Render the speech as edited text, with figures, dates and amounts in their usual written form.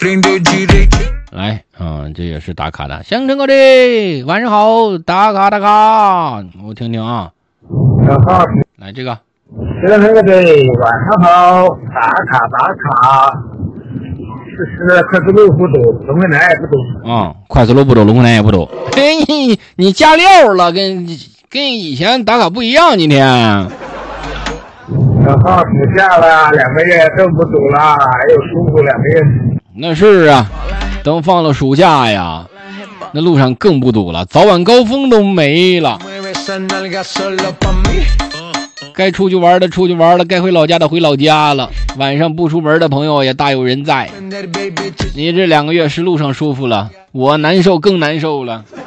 来这也是打卡的。乡城哥的晚上好，打卡打卡，我听听啊。来这个。 乡城哥的晚上好，打卡打卡。是快速路不堵，龙回南也不堵。 快速路不堵，龙回南也不堵。嘿，你加料了，跟以前打卡不一样，今天。 然后暑假了，2个月都不堵了，又舒服2个月。 那是啊，等放了暑假呀，那路上更不堵了，早晚高峰都没了。该出去玩的出去玩了，该回老家的回老家了。晚上不出门的朋友也大有人在。你这2个月是路上舒服了，我难受更难受了。